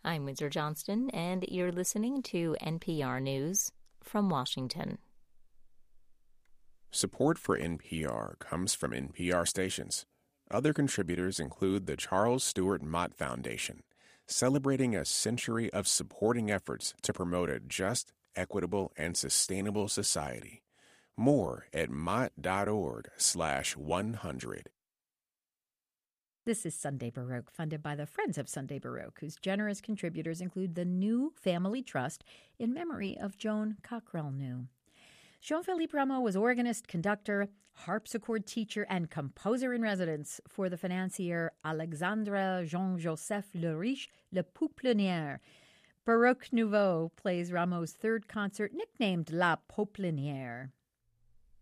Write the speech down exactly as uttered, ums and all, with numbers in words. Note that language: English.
I'm Windsor Johnston, and you're listening to N P R News from Washington. Support for N P R comes from N P R stations. Other contributors include the Charles Stewart Mott Foundation, celebrating a century of supporting efforts to promote a just, equitable, and sustainable society. More at mott.org slash 100. This is Sunday Baroque, funded by the Friends of Sunday Baroque, whose generous contributors include the New Family Trust in memory of Joan Cockrell New. Jean-Philippe Rameau was organist, conductor, harpsichord teacher, and composer in residence for the financier Alexandre Jean-Joseph Le Riche Le Pouplinière. Baroque Nouveau plays Rameau's third concert, nicknamed La Pouplinière.